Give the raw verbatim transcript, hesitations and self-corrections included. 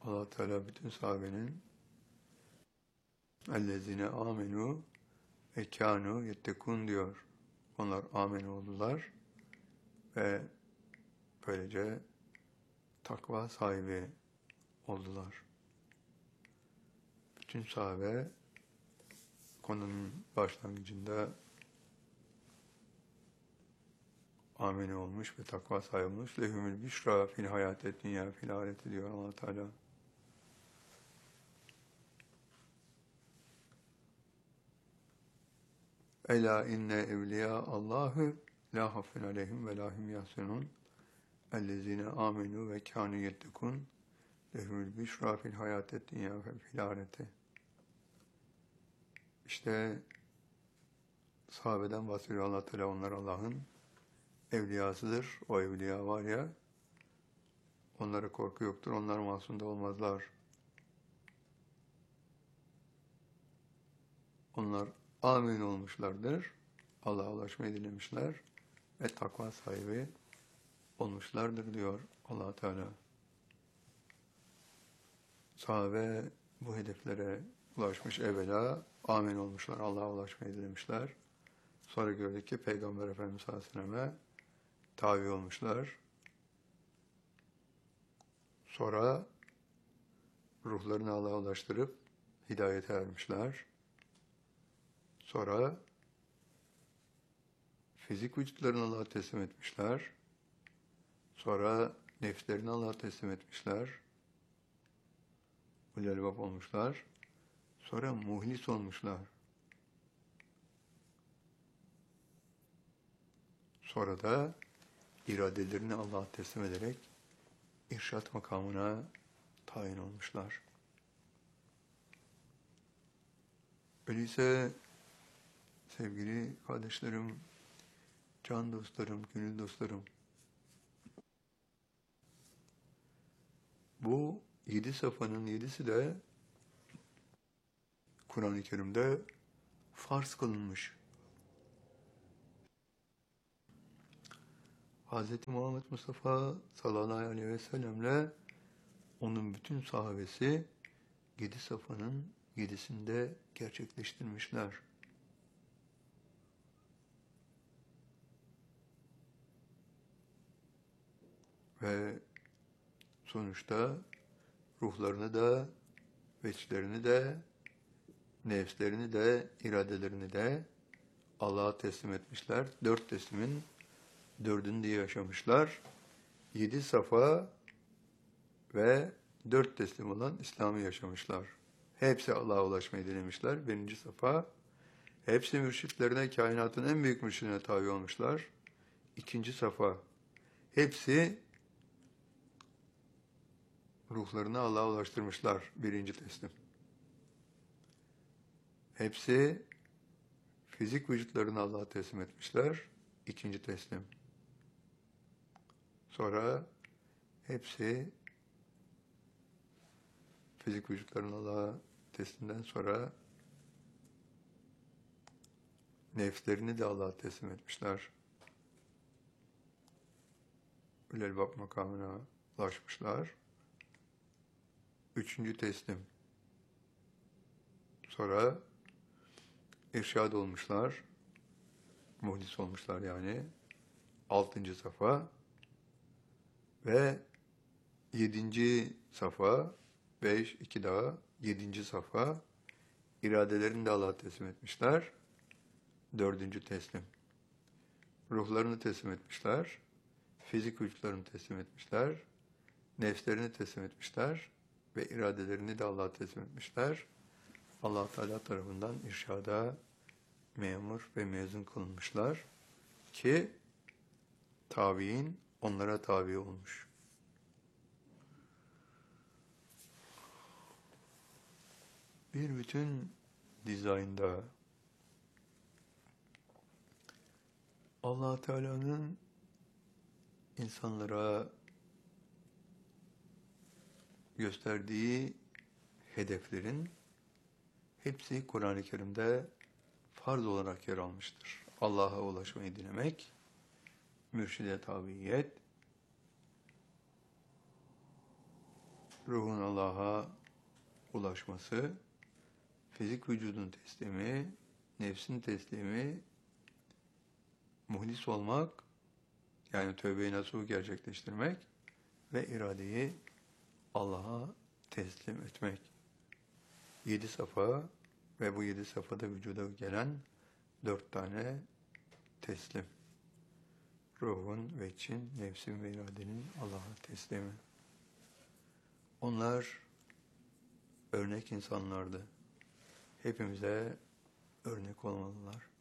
Allah Teala bütün sahabenin ellezine amenu ve kânû yettekûn diyor. Onlar amen oldular ve böylece takva sahibi oldular. Bütün sahabe konunun başlangıcında amin olmuş ve takva sahibi olmuş. Lehumül büşra fil hayâtet dünya fil ahireti diyor Allah Teala. Ela inne evliya Allahü la hafun aleyhim ve lahum yahsunun ellezine amenu ve kânû yettekûn lehumül büşra fil hayâtet dünya fil ahireti. İşte sahabeden bahsediyor Allah Teala, onlar Allah'ın evliyasıdır. O evliya var ya, onlara korku yoktur, onlar masum da olmazlar. Onlar amin olmuşlardır, Allah'a ulaşmayı dilemişler ve takva sahibi olmuşlardır diyor Allah Teala. Sahabe bu hedeflere ulaşmış, evvela amin olmuşlar, Allah'a ulaşmayı dilemişler. Sonra gördük ki Peygamber Efendimiz sallallahu aleyhi ve sellem'e tabi olmuşlar. Sonra ruhlarını Allah'a ulaştırıp hidayete ermişler. Sonra fizik vücutlarını Allah'a teslim etmişler. Sonra nefslerini Allah'a teslim etmişler. Ulul albab olmuşlar. Sonra muhlis olmuşlar. Sonra da iradelerini Allah'a teslim ederek irşat makamına tayin olmuşlar. Öyleyse sevgili kardeşlerim, can dostlarım, gönül dostlarım, bu yedi safhanın yedisi de Kur'an-ı Kerim'de farz kılınmış. Hz. Muhammed Mustafa sallallahu aleyhi ve sellem'le onun bütün sahabesi yedi safhanın yedisinde gerçekleştirmişler. Ve sonuçta ruhlarını da, veçlerini de, nefslerini de, iradelerini de Allah'a teslim etmişler. Dört teslimin dördünde yaşamışlar. Yedi safa ve dört teslim olan İslam'ı yaşamışlar. Hepsi Allah'a ulaşmayı dilemişler. Birinci safa. Hepsi mürşitlerine, kainatın en büyük mürşidine tabi olmuşlar. İkinci safa. Hepsi ruhlarını Allah'a ulaştırmışlar. Birinci teslim. Hepsi fizik vücutlarını Allah'a teslim etmişler. İkinci teslim. Sonra hepsi fizik vücutlarını Allah'a teslimden sonra nefslerini de Allah'a teslim etmişler. Ulul albab makamına ulaşmışlar. Üçüncü teslim. Sonra irşad olmuşlar. Muhlis olmuşlar yani. Altıncı safa. Ve yedinci safa. Beş, iki daha. Yedinci safa. İradelerini de Allah'a teslim etmişler. Dördüncü teslim. Ruhlarını teslim etmişler. Fizik vücutlarını teslim etmişler. Nefslerini teslim etmişler. Ve iradelerini de Allah'a teslim etmişler. Allah Teala tarafından irşada memur ve mezun kılınmışlar ki tabiin onlara tabi olmuş. Bir bütün dizaynda Allah Teala'nın insanlara gösterdiği hedeflerin hepsi Kur'an-ı Kerim'de farz olarak yer almıştır. Allah'a ulaşmayı dilemek, mürşide tabiyet, ruhun Allah'a ulaşması, fizik vücudun teslimi, nefsin teslimi, muhlis olmak, yani tövbe-i nasuh gerçekleştirmek ve iradeyi Allah'a teslim etmek. Yedi safa ve bu yedi safhada vücuda gelen dört tane teslim. Ruhun ve için, nefsin ve iradenin Allah'a teslimi. Onlar örnek insanlardı. Hepimize örnek olmalılar.